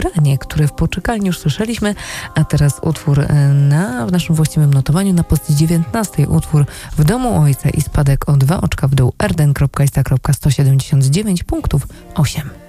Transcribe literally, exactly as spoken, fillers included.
Ranie, które w poczekalni już słyszeliśmy, a teraz utwór na, w naszym właściwym notowaniu na pozycji dziewiętnastej, utwór W domu ojca i spadek o dwa oczka w dół, erden kropka ista kropka sto siedemdziesiąt dziewięć punktów osiem.